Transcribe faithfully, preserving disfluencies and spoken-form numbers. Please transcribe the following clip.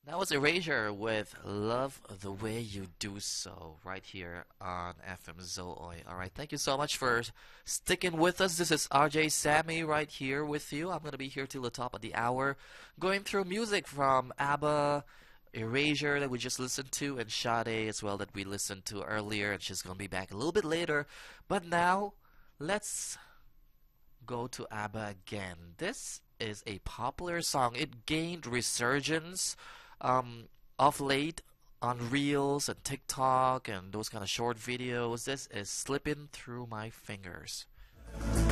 That was Erasure with Love the Way You Do So right here on F M Zooi. Alright, thank you so much for sticking with us. This is R J Sammy right here with you. I'm going to be here till the top of the hour going through music from ABBA, Erasure that we just listened to, and Sade as well that we listened to earlier, and she's going to be back a little bit later. But now, let's go to ABBA again. This is a popular song. It gained resurgence um, of late on Reels and TikTok and those kind of short videos. This is Slipping Through My Fingers.